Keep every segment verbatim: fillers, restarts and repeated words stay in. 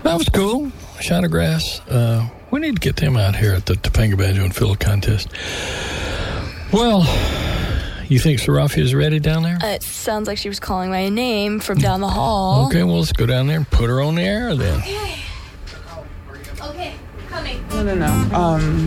That was cool. Shot of Grass. Uh, we need to get them out here at the Topanga Banjo and Fiddle Contest. Well, you think Serafia's ready down there? Uh, it sounds like she was calling my name from down the hall. Okay, well, let's go down there and put her on the air then. Okay. Okay, coming. No, no, no. Um,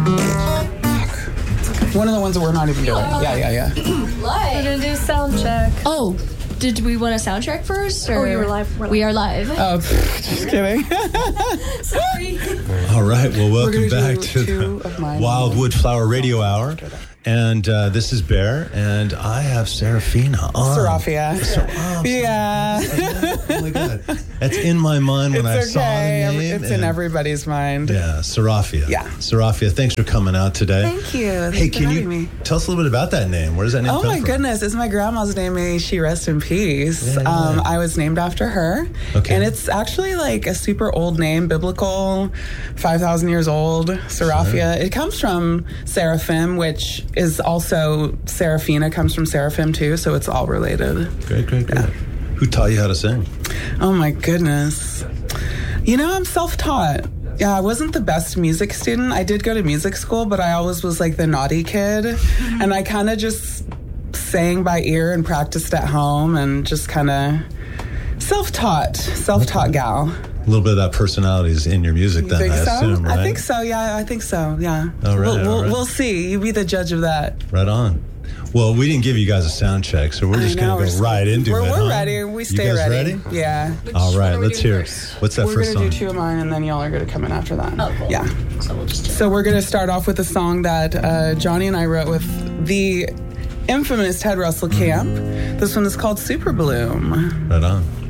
one of the ones that we're not even doing. Yeah, yeah, yeah. Live. We're gonna do sound check. Oh, did we want a sound check first? Or Oh, you were live. We're we are live. Oh, just kidding. Sorry. All right. Well, welcome gonna back do to two the of mine. Wildwood Flower Radio Hour. And uh, this is Bear, and I have Serafina on. Serafia. So, oh, Yeah. oh my God. That's in my mind when I It's saw the okay. name. It's in and- everybody's mind. Yeah, Serafia. Yeah. Serafia, thanks for coming out today. Thank you. Thanks Hey, for can having you me. tell us a little bit about that name? Where does that name Oh come my from? goodness, it's my grandma's name. May she rest in peace. Yeah, yeah. Um, I was named after her. Okay. And it's actually like a super old name, biblical, five thousand years old, Serafia. Sure. It comes from seraphim, which is also, Serafina comes from seraphim too, so it's all related. Great, great, great. Who taught you how to sing? Oh my goodness. You know, I'm self-taught. Yeah, I wasn't the best music student. I did go to music school, but I always was like the naughty kid. And I kind of just sang by ear and practiced at home and just kind of self-taught, self-taught gal. A little bit of that personality is in your music You then, think I so? assume, right? I think so, yeah, I think so, yeah. All right, we'll, we'll, all right. we'll see. You be the judge of that. Right on. Well, we didn't give you guys a sound check, so we're I just know, going to we're go right into we're, it. We're huh? ready. We stay you guys ready. ready? Yeah. All one right, are we let's doing hear it. first? What's that We're first going song? to do two of mine, and then y'all are going to come in after that. Oh, cool. Yeah. So we'll just So we're going to start off with a song that uh, Johnny and I wrote with the infamous Ted Russell Camp. This one is called Super Bloom. Right on.